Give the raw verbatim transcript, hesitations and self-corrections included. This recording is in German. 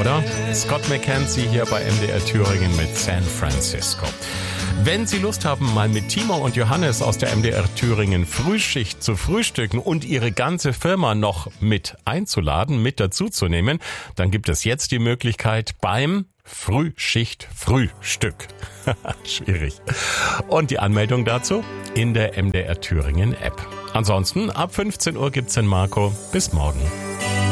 oder? Scott McKenzie hier bei M D R Thüringen mit San Francisco. Wenn Sie Lust haben, mal mit Timo und Johannes aus der M D R Thüringen Frühschicht zu frühstücken und Ihre ganze Firma noch mit einzuladen, mit dazuzunehmen, dann gibt es jetzt die Möglichkeit beim Frühschicht-Frühstück. Schwierig. Und die Anmeldung dazu in der M D R Thüringen App. Ansonsten ab fünfzehn Uhr gibt's den Marco. Bis morgen.